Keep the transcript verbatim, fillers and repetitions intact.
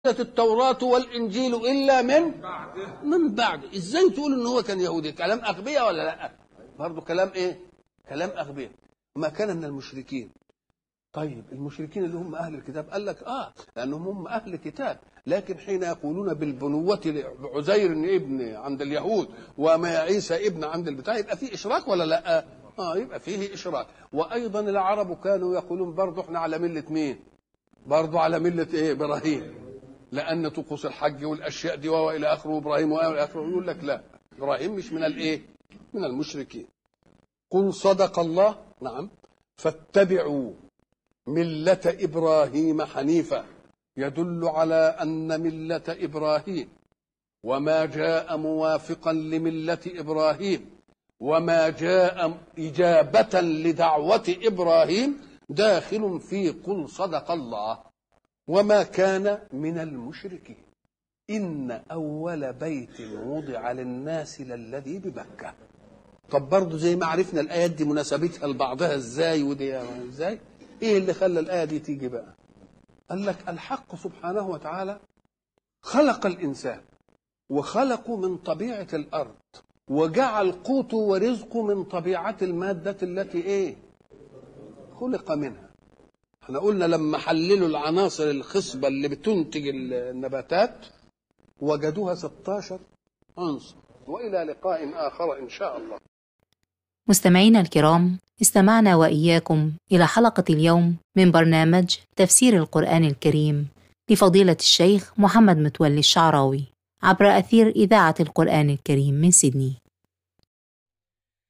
التوراة والإنجيل إلا من من بعد. إزاي تقول إن هو كان يهودي؟ كلام أغبياء ولا لأ؟ برضه كلام إيه؟ كلام أغبياء. ما كان من المشركين. طيب المشركين اللي هم أهل الكتاب قال لك آه لأنهم هم أهل كتاب، لكن حين يقولون بالبنوة عزير ابن عند اليهود وما عيسى ابن عند البتاع يبقى فيه إشراك ولا لأ؟ آه يبقى فيه إشراك. وأيضا العرب كانوا يقولون برضه إحنا على ملة مين؟ برضه على ملة إيه؟ إبراهيم، لأن طقوس الحج والأشياء دي وإلى آخره إبراهيم وإلى آخره. يقول لك لا، إبراهيم مش من الإيه؟ من المشركين. قل صدق الله. نعم. فاتبعوا ملة إبراهيم حنيفا، يدل على أن ملة إبراهيم وما جاء موافقا لملة إبراهيم وما جاء إجابة لدعوة إبراهيم داخل في قل صدق الله وما كان من المشركين. إن أول بيت وضع للناس للذي بمكة. طب برضه زي ما عرفنا الآيات دي مناسبتها لبعضها إزاي ودي إزاي؟ إيه اللي خلى الآية دي تيجي بقى؟ قال لك الحق سبحانه وتعالى خلق الإنسان وخلقه من طبيعة الأرض وجعل قوته ورزقه من طبيعة المادة التي إيه؟ خلق منها. احنا قلنا لما حللوا العناصر الخصبة اللي بتنتج النباتات وجدوها ستة عشر عنصر. وإلى لقاء آخر إن شاء الله. مستمعينا الكرام، استمعنا وإياكم إلى حلقة اليوم من برنامج تفسير القرآن الكريم لفضيلة الشيخ محمد متولي الشعراوي عبر أثير إذاعة القرآن الكريم من سيدني.